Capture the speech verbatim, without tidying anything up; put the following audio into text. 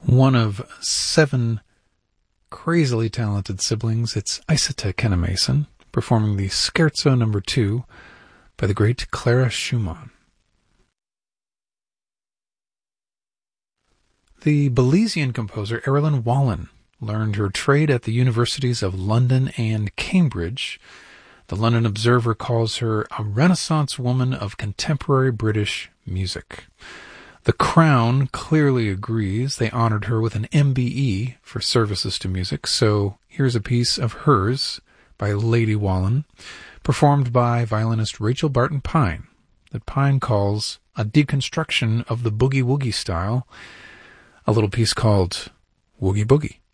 One of seven crazily talented siblings, it's Isata Kenemason, performing the Scherzo number two by the great Clara Schumann. The Belizean composer Erilyn Wallen learned her trade at the universities of London and Cambridge. The London Observer calls her a Renaissance woman of contemporary British music. The Crown clearly agrees. They honored her with an M B E for services to music, so here's a piece of hers by Lady Wallen, performed by violinist Rachel Barton Pine, that Pine calls a deconstruction of the boogie-woogie style, a little piece called Woogie Boogie.